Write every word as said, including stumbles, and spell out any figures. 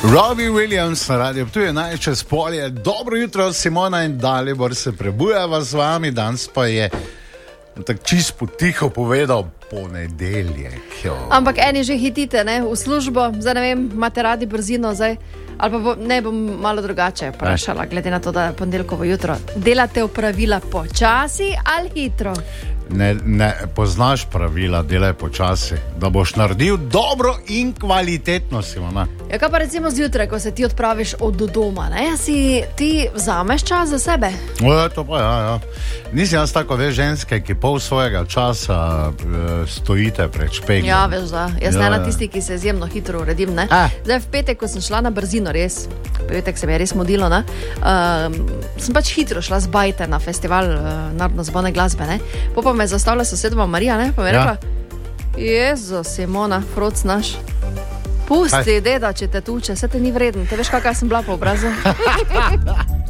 Robbie Williams na radiju, tu je najčas polje. Dobro jutro, Simona in Dalibor se prebujava z vami, danes pa je tako čist potiho povedal ponedeljek. Jo. Ampak eni že hitite, ne, v službo, zdaj ne vem, imate radi brzino, zdaj, ali pa bo, ne bom malo drugače vprašala, glede na to, da je ponedeljkovo jutro. Delate opravila počasi ali hitro? Ne, ne poznaš pravila, delaj počasi, da boš naredil dobro in kvalitetno, Simona. Ja, kaj pa recimo zjutraj, ko se ti odpraviš od doma, ne? Si ti vzameš čas za sebe? O, to pa ja, ja. Nisem jaz tako, veš, ženske, ki pol svojega časa e, stojite pred špeglom. Ja, veš, da. Jaz Ja, ne na ja. tisti, ki se izjemno hitro uredim, ne? Ah. Zdaj v petek, ko sem šla na brzino, res, petek se mi je res modilo, ne? Um, sem pač hitro šla z bajte na festival uh, narodno-zabavne glasbe, ne? Po pa me je zastavila sosedova Marija, ne? Pa mi je Ja. rekla, Jezo, Simona, froc naš, pusti, deda, če te tuče, se te ni vredno, te veš, kakaj sem bila po obrazu.